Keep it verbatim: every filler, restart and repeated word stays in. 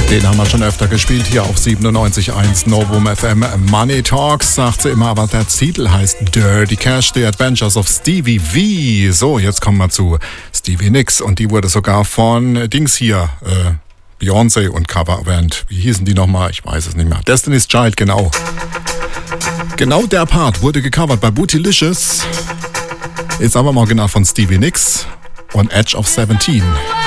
Den haben wir schon öfter gespielt hier auf siebenundneunzig Komma eins Novum F M. Money Talks, sagt sie immer, aber der Titel heißt Dirty Cash, The Adventures of Stevie V. So, jetzt kommen wir zu Stevie Nicks und die wurde sogar von Dings hier, äh, Beyoncé und Coverband. Wie hießen die nochmal? Ich weiß es nicht mehr. Destiny's Child, genau. Genau der Part wurde gecovert bei Bootylicious. Ist aber im Original von Stevie Nicks und Edge of seventeen.